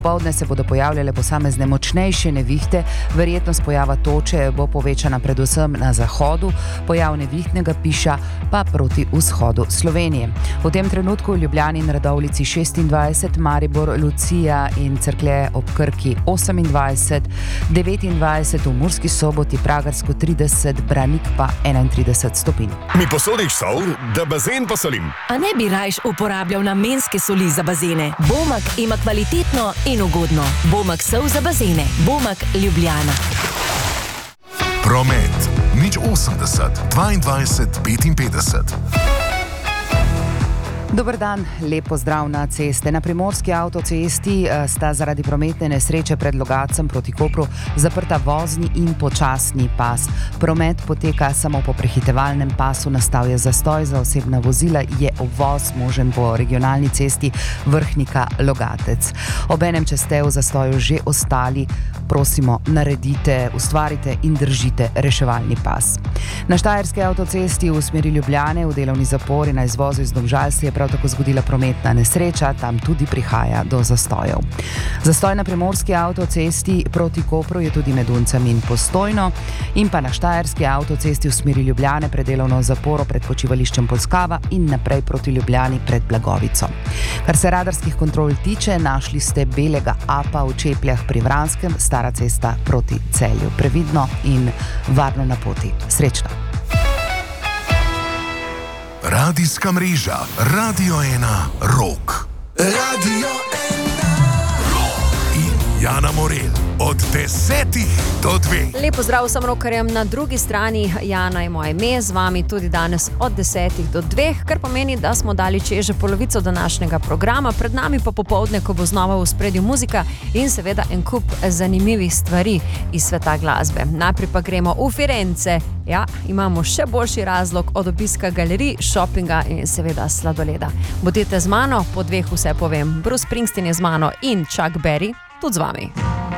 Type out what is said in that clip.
Popoldne se bodo pojavljale posamezne močnejše nevihte, verjetnost pojava toče bo povečana predvsem na zahodu, pojav nevihtnega piša pa proti vzhodu Slovenije. V tem trenutku v Ljubljani in Radovljici 26, Maribor, Lucija in Cerklje ob Krki 28, 29 v Murski Soboti, Pragersko 30, Branik pa 31 stopinj. Mi posodiš sol, da bazen posolim. A ne bi rajš uporabljal namenske soli za bazene? Bomak ima kvalitetno in ugodno. Bomak sol za bazene. Bomak Ljubljana. Promet. 080 22 55. Dober dan, lep pozdrav na ceste. Na Primorski avtocesti sta zaradi prometne nesreče pred Logatcem proti Kopru zaprta vozni in počasni pas. Promet poteka samo po prehitevalnem pasu, nastal je zastoj za osebna vozila, je obvoz možen po regionalni cesti Vrhnika Logatec. Obenem, če ste v zastoju že ostali, prosimo, naredite, ustvarite in držite reševalni pas. Na Štajerski avtocesti v smeri Ljubljane v delovni zapori na izvozu iz Domžal se je prav tako zgodila prometna nesreča, tam tudi prihaja do zastojev. Zastoj na Primorski avtocesti proti Kopru je tudi med Uncem in Postojno in pa na Štajerski avtocesti v smeri Ljubljane pred delovno zaporo pred počivališčem Polskava in naprej proti Ljubljani pred Blagovico. Kar se radarskih kontrol tiče, našli ste belega apa v Čepljah pri Vranskem, stara cesta proti Celju. Previdno in varno na poti. Srečno! Radijska mreža Radio 1 Rok. Radio 1 Rok. In Jana Morel od 10 do 2. Lep pozdrav vsem rokerjem na drugi strani. Jana je moje ime, z vami tudi danes od 10 do 2, kar pomeni, da smo dali že polovico današnjega programa. Pred nami pa popoldne, ko bo znova v spredju muzika in seveda en kup zanimivih stvari iz sveta glasbe. Najprej pa gremo v Firence. Ja, imamo še boljši razlog od obiska galerij, šopinga in seveda sladoleda. Bodite z mano, po 2 vse povem. Bruce Springsteen je z mano in Chuck Berry tudi z vami.